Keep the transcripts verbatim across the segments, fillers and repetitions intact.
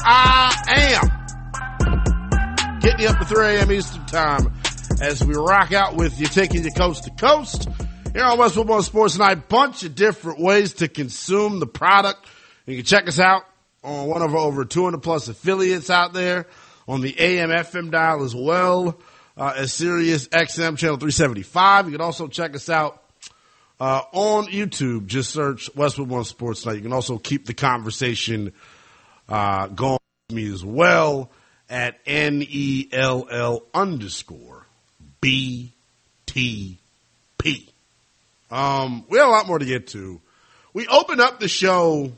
I am getting you up to three a.m. Eastern time as we rock out with you, taking you coast to coast here on West Football Sports Tonight. Bunch of different ways to consume the product. You can check us out on one of our over two hundred plus affiliates out there on the A M F M dial as well uh, as Sirius X M channel three seventy-five. You can also check us out uh, on YouTube. Just search West Football Sports Tonight. You can also keep the conversation uh, going with me as well at N E L L underscore B T P. Um, we have a lot more to get to. We opened up the show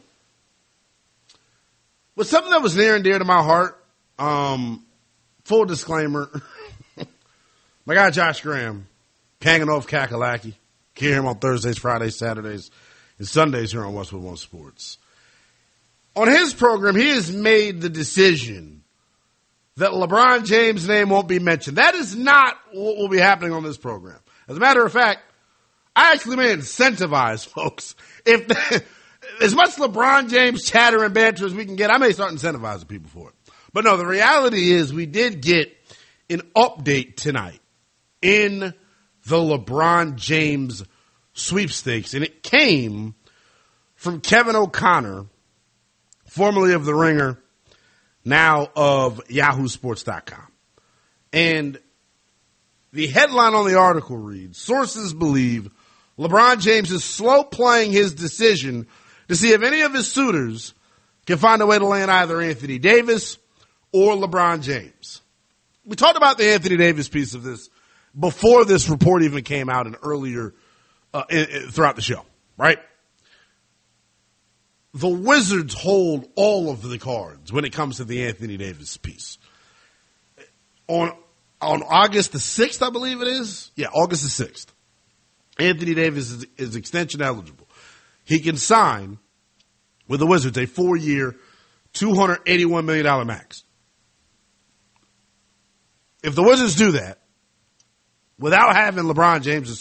with something that was near and dear to my heart. Um, full disclaimer. My guy Josh Graham, hanging off Kakalaki. Hear him on Thursdays, Fridays, Saturdays, and Sundays here on West Football Sports. On his program, he has made the decision that LeBron James' name won't be mentioned. That is not what will be happening on this program. As a matter of fact, I actually may incentivize folks. If the, as much LeBron James chatter and banter as we can get, I may start incentivizing people for it. But no, the reality is we did get an update tonight in the LeBron James sweepstakes, and it came from Kevin O'Connor, formerly of The Ringer, now of Yahoo Sports dot com. And the headline on the article reads, sources believe LeBron James is slow playing his decision to see if any of his suitors can find a way to land either Anthony Davis or LeBron James. We talked about the Anthony Davis piece of this before this report even came out and earlier uh, in, in, throughout the show, right? The Wizards hold all of the cards when it comes to the Anthony Davis piece. On on August the sixth, I believe it is. Yeah, August the sixth. Anthony Davis is, is extension eligible. He can sign with the Wizards a four-year, two hundred eighty-one million dollars max. If the Wizards do that, without having LeBron James'